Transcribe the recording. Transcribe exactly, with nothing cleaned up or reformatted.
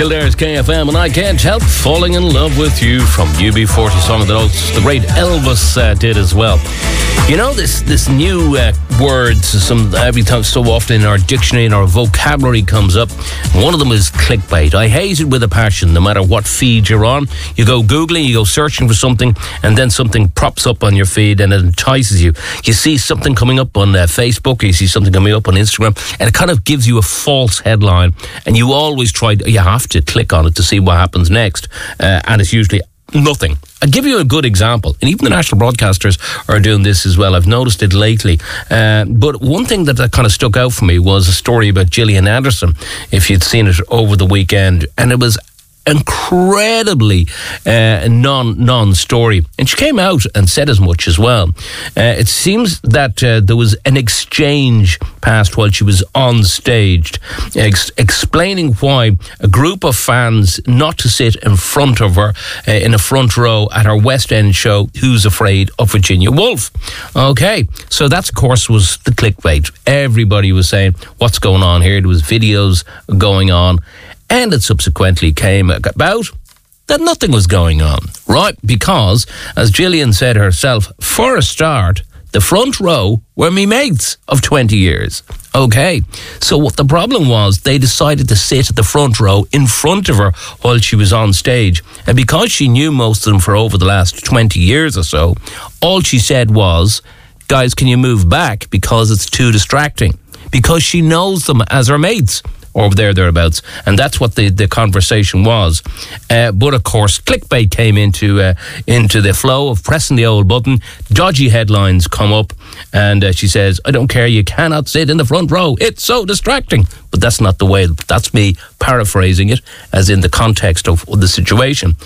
Kildare's K F M, and I can't help falling in love with you from U B forty song that also the great Elvis uh, did as well. You know, this this new uh, words, some every time so often in our dictionary and our vocabulary comes up. One of them is clickbait. I hate it with a passion, no matter what feed you're on. You go Googling, you go searching for something, and then something props up on your feed and it entices you. You see something coming up on uh, Facebook, or you see something coming up on Instagram, and it kind of gives you a false headline, and you always try, you have to click on it to see what happens next, uh, and it's usually nothing. I'll give you a good example, and even the national broadcasters are doing this as well. I've noticed it lately. Uh, but one thing that, that kind of stuck out for me was a story about Gillian Anderson, if you'd seen it over the weekend, and it was incredibly uh, non non-story, and she came out and said as much as well. Uh, it seems that uh, there was an exchange passed while she was on stage, ex- explaining why a group of fans not to sit in front of her uh, in a front row at her West End show, Who's Afraid of Virginia Woolf. Okay, so that of course was the clickbait. Everybody was saying, what's going on here? There was videos going on. And it subsequently came about that nothing was going on, right? Because, as Gillian said herself, for a start, the front row were me mates of twenty years. Okay, so what the problem was, they decided to sit at the front row in front of her while she was on stage. And because she knew most of them for over the last twenty years or so, all she said was, guys, can you move back because it's too distracting? Because she knows them as her mates. Or there, thereabouts. And that's what the, the conversation was. Uh, but of course, clickbait came into uh, into the flow of pressing the old button. Dodgy headlines come up. And uh, she says, I don't care, you cannot sit in the front row. It's so distracting. But that's not the way. That's me paraphrasing it, as in the context of the situation.